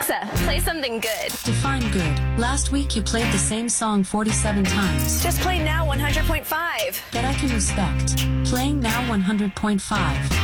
Alexa, play something good. Define good. Last week you played the same song 47 times. Just play Now 100.5. That I can respect. Playing Now 100.5.